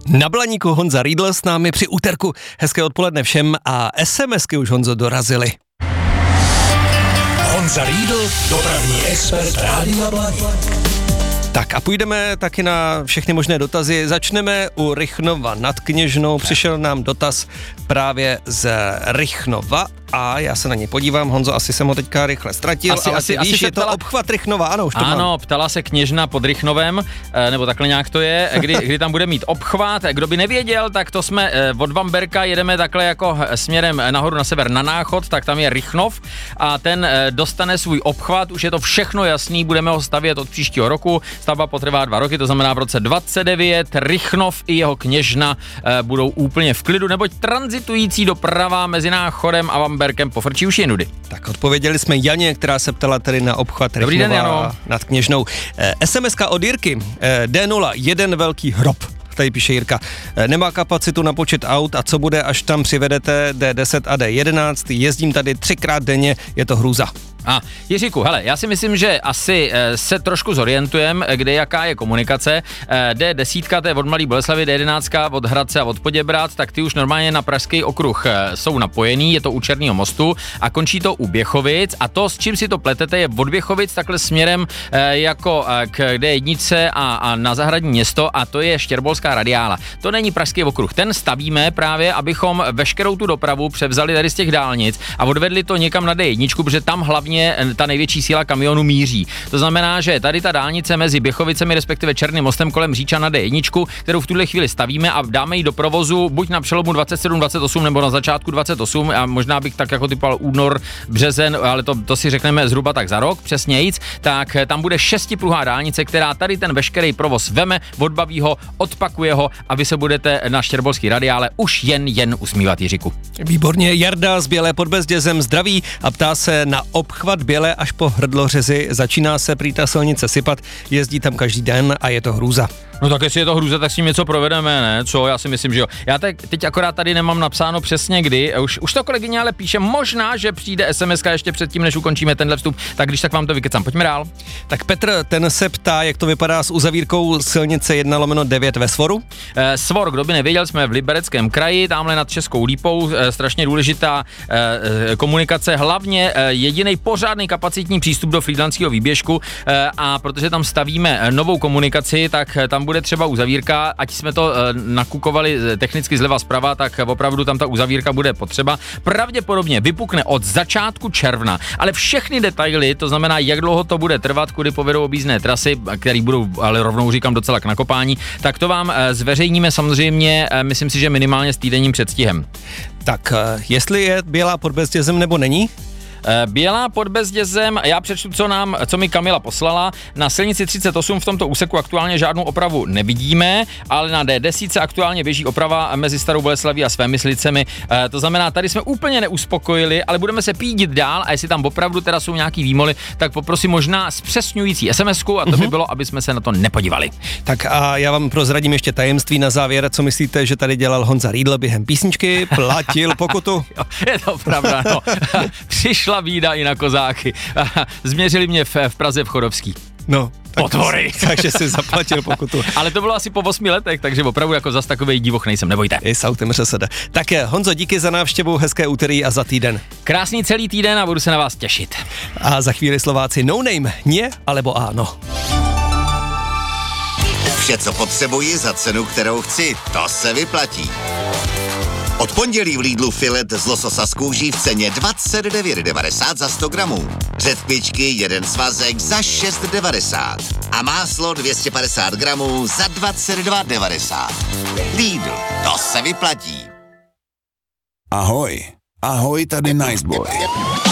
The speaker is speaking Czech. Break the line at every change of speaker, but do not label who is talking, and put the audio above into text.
Na Blaníku Honza Riedl s námi při úterku. Hezké odpoledne všem a SMSky už, Honzo, dorazily.
Honza Riedl, dopravní expert Rádia Blaník.
Tak a půjdeme taky na všechny možné dotazy. Začneme u Rychnova nad Kněžnou. Přišel nám dotaz právě z Rychnova a já se na ně podívám. Honzo, asi jsem ho teďka rychle ztratil, ale ty víš, je to obchvat Rychnova, ano, už to mám.
Ano, ptala se Kněžna pod Rychnovem, nebo takhle nějak to je, kdy tam bude mít obchvat. Kdo by nevěděl, tak to jsme od Vamberka jedeme takhle jako směrem nahoru na sever na Náchod, tak tam je Rychnov a ten dostane svůj obchvat, už je to všechno jasný, budeme ho stavět od příštího roku. Stavba potrvá 2 roky, to znamená v roce 29 Rychnov i jeho Kněžna budou úplně v klidu, neboť tranzitující doprava mezi Náchodem a Vamberkem pofrčí už jenudy.
Tak odpověděli jsme Janě, která se ptala tedy na obchvat Rychnova nad Kněžnou. SMS-ka od Jirky, D0, jeden velký hrob. Tady píše Jirka, nemá kapacitu na počet aut a co bude, až tam přivedete D10 a D11, jezdím tady 3krát denně, je to hrůza.
A Jiříku, hele, já si myslím, že asi se trošku zorientujeme, kde jaká je komunikace. D10, to je od Malý Boleslavy, D11 od Hradce a od Poděbrad, tak ty už normálně na pražský okruh jsou napojený, je to u Černého mostu a končí to u Běchovic a to, s čím si to pletete, je od Běchovic takhle směrem jako k D1 a na Zahradní město a to je Štěrbolská radiála. To není pražský okruh, ten stavíme právě, abychom veškerou tu dopravu převzali tady z těch dálnic a odvedli to někam na D1, protože tam hlavně ta největší síla kamionů míří. To znamená, že tady ta dálnice mezi Běchovicemi, respektive Černým mostem kolem Říča na D1, kterou v tuhle chvíli stavíme a dáme ji do provozu buď na přelomu 27-28 nebo na začátku 28 a možná bych tak jako typoval únor, březen, ale to si řekneme zhruba tak za rok, přesnějc, tak tam bude 6pruhá dálnice, která tady ten veškerý provoz veme, odbaví ho, odpakuje ho a vy se budete na Štěrbolský radiále už jen usmívat, Jiříku.
Výborně, Jarda z Bělé pod Bezdězem zdraví a ptá se na obchvat Bělé až po Hrdlořezy, začíná se prý ta silnice sypat, jezdí tam každý den a je to hrůza.
No tak jestli je to hrůza, tak s tím něco provedeme, ne? Co? Já si myslím, že jo. Já teď akorát tady nemám napsáno přesně kdy, už to kolegyně ale píše, možná, že přijde SMS-ka ještě předtím, než ukončíme tenhle vstup, tak když tak vám to vykecám. Pojďme dál. Tak
Petr, ten se ptá, jak to vypadá s uzavírkou silnice 1/9 ve Svoru?
Svor, kdo by nevěděl, jsme v Libereckém kraji, tamhle nad Českou Lípou, strašně důležitá komunikace, hlavně jediný pořádný kapacitní přístup do frýdlantského výběžku a protože tam stavíme novou komunikaci, tak tam bude třeba uzavírka, ať jsme to nakukovali technicky zleva zprava, tak opravdu tam ta uzavírka bude potřeba. Pravděpodobně vypukne od začátku června, ale všechny detaily, to znamená, jak dlouho to bude trvat, kudy povedou objízdné trasy, které budou, ale rovnou říkám, docela k nakopání, tak to vám zveřejníme samozřejmě, myslím si, že minimálně s týdenním předstihem.
Tak jestli je Bělá pod Bezdězem nebo není?
Bělá pod Bezdězem, já přečtu, co mi Kamila poslala. Na silnici 38 v tomto úseku aktuálně žádnou opravu nevidíme, ale na D10 aktuálně běží oprava mezi Starou Boleslaví a Svémyslicemi. To znamená, tady jsme úplně neuspokojili, ale budeme se pídit dál a jestli tam opravdu teda jsou nějaký výmoly, tak poprosím možná zpřesňující SMS-ku a to by bylo, aby jsme se na to nepodívali.
Tak a já vám prozradím ještě tajemství na závěr, co myslíte, že tady dělal Honza Riedl během písničky, platil pokutu?
Jo, je to pravda, no. Přišla bída i na kozáky. Změřili mě v Praze v Chodovský.
No,
potvory.
Takže si zaplatil pokutu.
Ale to bylo asi po 8 letech, takže opravdu jako zas takovej divoch nejsem, nebojte.
I s autem ŘSD. Tak Honzo, díky za návštěvu, hezké úterý a za týden.
Krásný celý týden a budu se na vás těšit.
A za chvíli Slováci no name, nie alebo áno.
Vše, co potřebuji za cenu, kterou chci, to se vyplatí. Od pondělí v Lidlu filet z lososa z kůží v ceně 29,90 za 100 gramů. Řetkvičky, jeden svazek za 6,90. A máslo 250 gramů za 22,90. Lidl, to se vyplatí.
Ahoj, ahoj, tady Nice Boy.